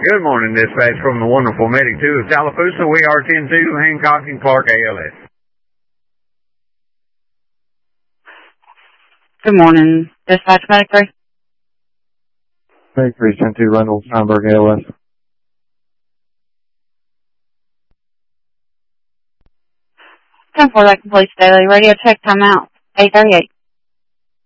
Good morning, dispatch from the wonderful Medic 2 of Tallapoosa. We are 10-2, Hancock and Clark ALS. Good morning, dispatch Medic 3. Medic 3, 10-2, Reynolds, Steinberg ALS. 10-4, that completes daily radio check timeout, 8:38.